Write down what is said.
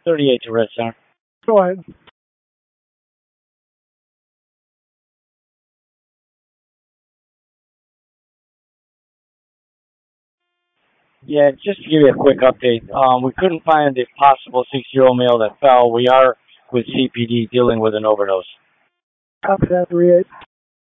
38 to Red Center. Go ahead. Yeah, just to give you a quick update, we couldn't find the possible 6-year-old male that fell. We are with CPD dealing with an overdose. Copy that, 38.